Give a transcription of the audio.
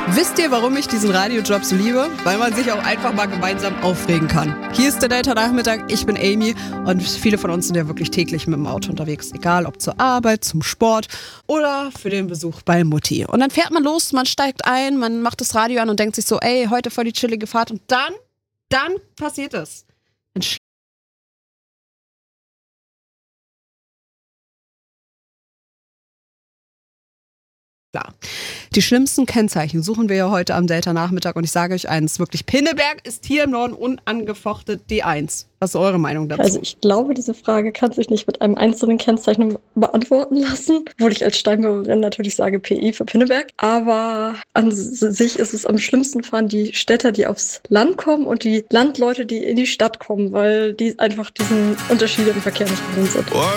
Wisst ihr, warum ich diesen Radiojob so liebe? Weil man sich auch einfach mal gemeinsam aufregen kann. Hier ist der Delta-Nachmittag, ich bin Amy und viele von uns sind ja wirklich täglich mit dem Auto unterwegs. Egal ob zur Arbeit, zum Sport oder für den Besuch bei Mutti. Und dann fährt man los, man steigt ein, man macht das Radio an und denkt sich so, ey, heute voll die chillige Fahrt. Und dann passiert es. Klar. Die schlimmsten Kennzeichen suchen wir ja heute am Delta-Nachmittag und ich sage euch eins, wirklich, Pinneberg ist hier im Norden unangefochten die 1. Was ist eure Meinung dazu? Also ich glaube, diese Frage kann sich nicht mit einem einzelnen Kennzeichen beantworten lassen, obwohl ich als Steinbürgerin natürlich sage PI für Pinneberg. Aber an sich ist es am schlimmsten fahren die Städter, die aufs Land kommen und die Landleute, die in die Stadt kommen, weil die einfach diesen Unterschied im Verkehr nicht gewohnt sind.